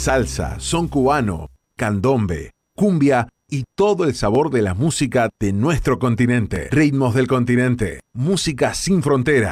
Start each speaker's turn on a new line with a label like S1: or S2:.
S1: salsa, son cubano, candombe, cumbia y todo el sabor de la música de nuestro continente. Ritmos del continente, música sin frontera.